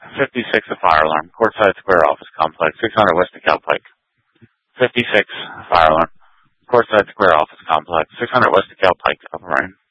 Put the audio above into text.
56, a fire alarm. Courtside Square Office Complex, 600 West DeKalb Pike. 56, fire alarm. Courtside Square Office Complex, 600 West DeKalb Pike, Upper Main.